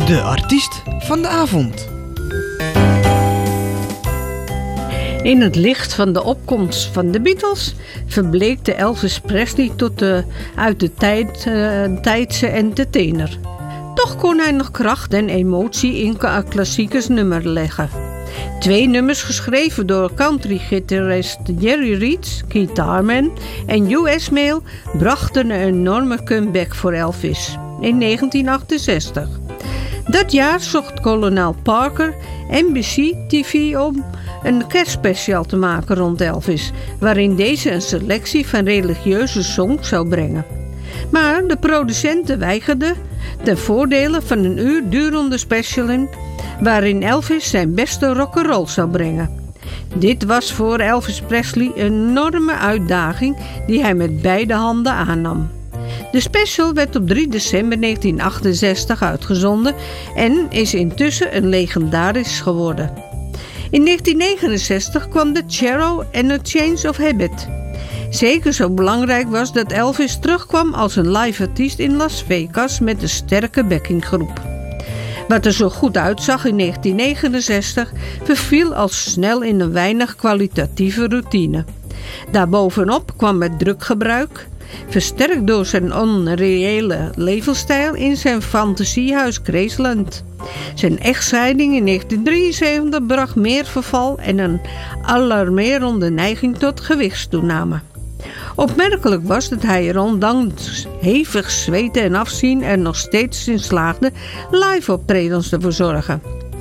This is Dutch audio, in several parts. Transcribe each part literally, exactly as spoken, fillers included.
De artiest van de avond. In het licht van de opkomst van de Beatles verbleekte Elvis Presley tot de, uit de tijd, uh, tijdse entertainer. Toch kon hij nog kracht en emotie in klassiekers nummer leggen. Twee nummers geschreven door country-gitarist Jerry Reed, Guitar Man en U S Mail brachten een enorme comeback voor Elvis in negentien achtenzestig. Dat jaar zocht kolonel Parker N B C T V om een kerstspecial te maken rond Elvis, waarin deze een selectie van religieuze songs zou brengen. Maar de producenten weigerden ten voordele van een uur durende special waarin Elvis zijn beste rock'n'roll zou brengen. Dit was voor Elvis Presley een enorme uitdaging die hij met beide handen aannam. De special werd op drie december negentien achtenzestig uitgezonden en is intussen een legendarisch geworden. In negentien negenenzestig kwam de Cello and a Change of Habit. Zeker zo belangrijk was dat Elvis terugkwam als een live artiest in Las Vegas met een sterke backinggroep. Wat er zo goed uitzag in negentien negenenzestig verviel al snel in een weinig kwalitatieve routine. Daarbovenop kwam het druggebruik, versterkt door zijn onreële levensstijl in zijn fantasiehuis Graceland. Zijn echtscheiding in negentien drieënzeventig bracht meer verval en een alarmerende neiging tot gewichtstoename. Opmerkelijk was dat hij er ondanks hevig zweten en afzien er nog steeds in slaagde live optredens te verzorgen.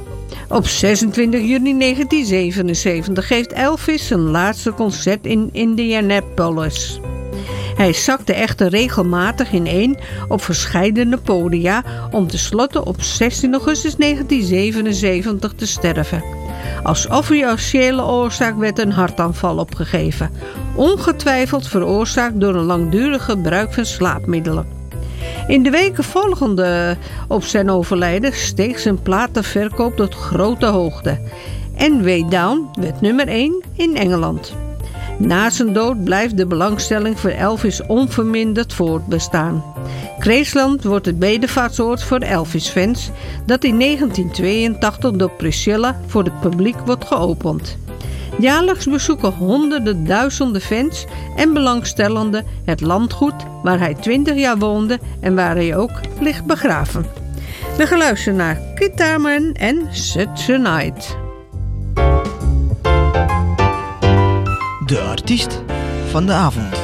Op zesentwintig juni negentien zevenenzeventig geeft Elvis zijn laatste concert in Indianapolis. Hij zakte echter regelmatig ineen op verscheidene podia om tenslotte op zestien augustus negentien zevenenzeventig te sterven. Als officiële oorzaak werd een hartaanval opgegeven, ongetwijfeld veroorzaakt door een langdurig gebruik van slaapmiddelen. In de weken volgende op zijn overlijden steeg zijn platenverkoop tot grote hoogte en Way Down werd nummer één in Engeland. Na zijn dood blijft de belangstelling voor Elvis onverminderd voortbestaan. Graceland wordt het bedevaartsoord voor Elvis-fans dat in negentien tweeëntachtig door Priscilla voor het publiek wordt geopend. Jaarlijks bezoeken honderden duizenden fans en belangstellenden het landgoed waar hij twintig jaar woonde en waar hij ook ligt begraven. We gaan luisteren naar Guitar Man en Such a Night. De artiest van de avond.